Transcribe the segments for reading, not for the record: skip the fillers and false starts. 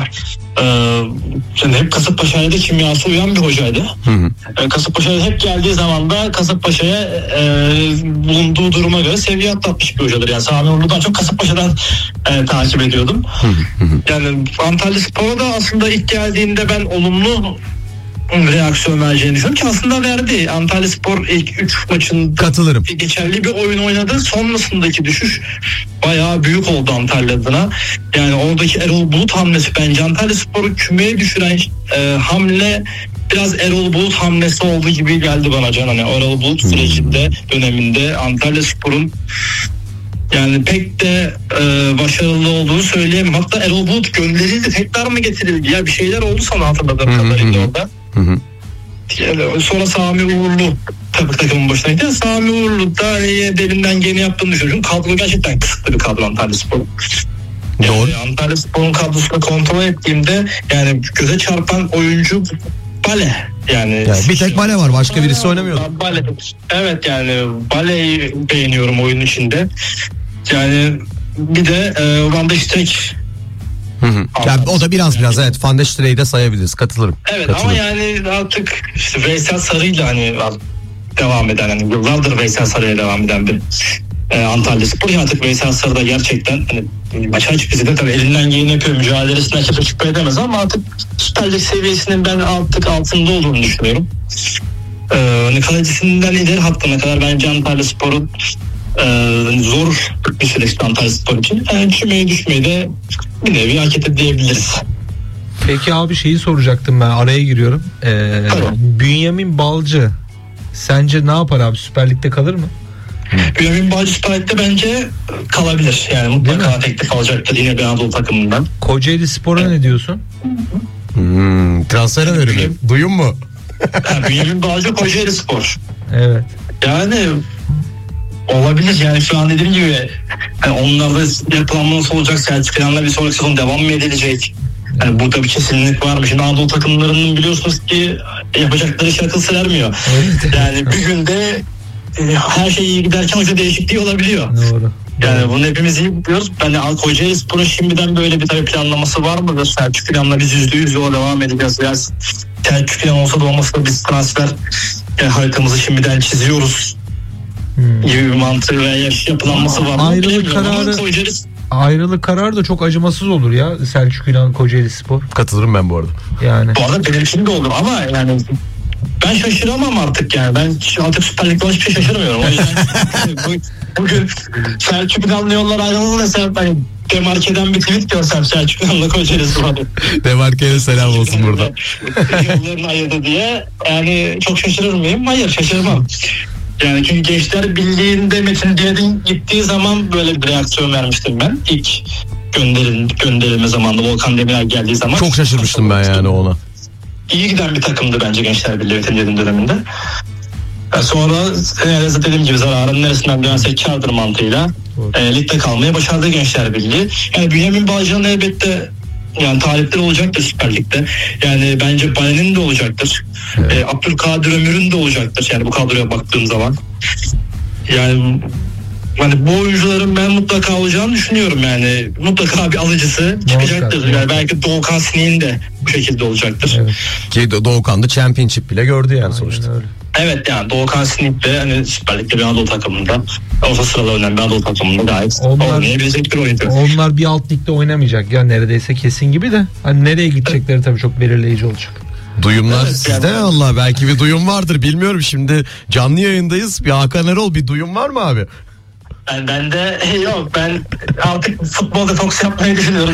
şimdi hep Kasımpaşa'da kimyası uyan bir hocaydı. Kasımpaşa'ya hep geldiği zaman da Kasımpaşa'ya bulunduğu duruma göre seviye atlatmış bir hocadır. Yani Sami Uğurlu'dan çok Kasımpaşa'dan takip ediyordum. Yani Antalyaspor'a da aslında ilk geldiğinde ben olumlu reaksiyon vereceğini düşünüyorum ki aslında verdi. Antalyaspor ilk 3 maçında katılırım. Geçerli bir oyun oynadı. Sonrasındaki düşüş bayağı büyük oldu Antalya adına. Yani oradaki Erol Bulut hamlesi bence Antalyaspor'u kümeye düşüren hamle biraz Erol Bulut hamlesi olduğu gibi geldi bana Can. Hani Erol Bulut sürecinde döneminde Antalyaspor'un yani pek de başarılı olduğunu söyleyemem. Hatta Erol Bulut gönderildi. Tekrar mı getirildi? Ya bir şeyler oldu sana hatırladığım kadarıyla orada. Yani sonra Sami Uğurlu takımın başına gitti. Sami Uğurlu da derinden gene yaptığını düşünüyorum. Kadro gerçekten kısıtlı bir kadro Antalyaspor'un. Doğru. Yani Antalyaspor'un kadrosunu kontrol ettiğimde yani göze çarpan oyuncu Bale. Yani bir tek Bale var. Başka birisi oynamıyor. Bale. Evet yani Bale'yi beğeniyorum oyun içinde. Yani bir de Van de Streek. Yani o da biraz evet Van der Streek'i de sayabiliriz. Katılırım. Evet ama yani artık işte Veysel Sarı'yla hani devam eden hani yıllardır Veysel Sarı'ya devam eden bir Antalyaspor. Artık Veysel Sarı da gerçekten hani maç açık bizi de tabii elinden geleni yapıyor. Mücadelesinden kimse şüphe edemez ama artık Süper Lig seviyesinin ben artık altında olduğunu düşünüyorum. Hani kalecisinden ileri hattına kadar bence Antalyaspor'un zor bir süreçti Antalyaspor için. Yani kümeye düşmeyi de bir nevi hak etti diyebiliriz. Peki abi şeyi soracaktım ben, araya giriyorum. Bünyamin Balcı sence ne yapar abi, Süper Lig'de kalır mı? Bünyamin Balcı Süper Lig'de bence kalabilir. Yani mutlaka teklif alacaktır yine bir Anadolu takımından. Kocaeli Spor'a ne diyorsun? Transfer öneri. Duyun mu? Bünyamin Balcı Kocaeli Spor. Evet. Yani olabilir yani şu an dediğim gibi yani onlarda yapılanma nasıl olacak, Selçuk İnan'la bir sonraki sezon devam mı edilecek? Yani burada bir kesinlik var mı? Şimdi Anadolu takımlarının biliyorsunuz ki yapacakları iş akıl sır ermiyor. Evet. Yani bir günde her şey iyi giderken hoca değişikliği olabiliyor. Doğru. Yani bunu hepimiz iyi biliyoruz. Yani Kocaeli Spor'un şimdiden böyle bir tabii planlaması var mıdır? Selçuk İnan'la biz %100 yola devam edeceğiz. Yani Selçuk İnan olsa da olmasa da biz transfer haritamızı şimdiden çiziyoruz gibi bir mantığı veya yapılanması var. Ayrılık kararı da çok acımasız olur ya Selçuk İnan Kocaeli Spor. Katılırım ben bu arada. Yani. Bu arada benim için de olur ama yani ben şaşıramam artık yani. Ben artık Süper Lig'de hiçbir şey şaşırmıyorum. O yüzden bugün Selçuk İnan'la yollar ayrıldı desem ben Demarke'den bir tweet görsem Selçuk İnan'la Kocaeli Spor'u. Demarke'ye selam olsun burada. Yollarını ayırdı diye yani çok şaşırır mıyım? Hayır, şaşırmam. Yani çünkü Gençler Birliği'nde Metin Diyadin gittiği zaman böyle bir reaksiyon vermiştim ben. İlk gönderilme zamanında Volkan Demirel geldiği zaman. Çok şaşırmıştım ben yani ona. İyi giden bir takımdı bence Gençler Birliği Metin Diyadin döneminde. Sonra dediğim gibi zararın neresinden dönsek kârdır mantığıyla ligde kalmayı başardı Gençler Birliği. Yani Bünyamin Balcı'nın elbette yani talipleri olacaktır Süper Lig'de. Yani bence Balen'in de olacaktır. Evet. Abdülkadir Ömür'ün de olacaktır. Yani bu kadroya baktığım zaman. Yani bu oyuncuların ben mutlaka olacağını düşünüyorum yani. Mutlaka bir alıcısı çıkacaktır. Yani belki Doğukan Sinik'in de bu şekilde olacaktır. Evet. Ki Doğukan da Championship bile gördü yani sonuçta. Öyle. Evet yani Doğukan Sinik de hani Süper Lig'de bir Anadolu takımında, orta sırada oynayan bir Anadolu takımında gayet oynayabilecek bir oyuncu. Onlar bir alt ligde oynamayacak ya neredeyse kesin gibi de. Hani nereye gidecekleri tabii çok belirleyici olacak. Duyumlar sizde yani. Allah belki bir duyum vardır bilmiyorum, şimdi canlı yayındayız. Bir Hakan Erol, bir duyum var mı abi? Ben de yok, ben artık futbol detoks yapmayı düşünüyorum.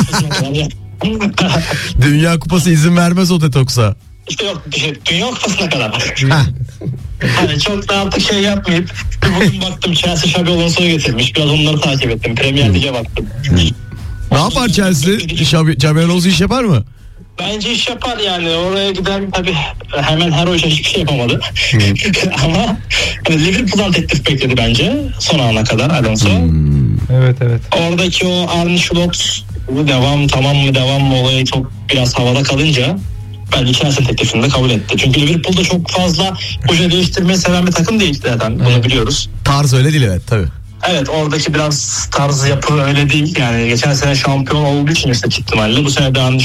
Dünya Kupası izin vermez o detoksa. İşte yok, Dünya Kupası'na kadar. Hani çok da artık şey yapmayıp bugün baktım Chelsea Xabi Alonso'yu getirmiş. Biraz onları takip ettim. Premier Lig'e baktım. Ne yapar Chelsea? Xabi Alonso iş yapar mı? Bence iş yapar yani. Oraya giden tabii hemen her hoca hiçbir şey yapamadı. Ama Liverpool'dan teklif bekledi bence son ana kadar Alonso. Evet. Oradaki o Arne Slot devam mı olayı çok biraz havada kalınca bence Chelsea teklifini de kabul etti. Çünkü Liverpool'da çok fazla hoca değiştirmeyi seven bir takım değil zaten. Bunu biliyoruz. Tarz öyle değil, evet tabii. Evet, oradaki biraz tarz yapı öyle değil. Yani geçen sene şampiyon olduğu için işte ihtimalle bu sene de